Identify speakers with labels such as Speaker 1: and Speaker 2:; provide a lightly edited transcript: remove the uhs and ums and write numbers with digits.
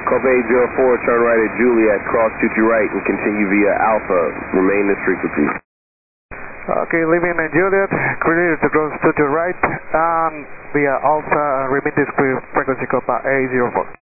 Speaker 1: Copa 804, turn right at Juliet, cross 22 right and continue via Alpha. Remain this frequency.
Speaker 2: Okay, leaving in Juliet, clear to cross 22 right and via Alpha, remain this frequency Copa 804.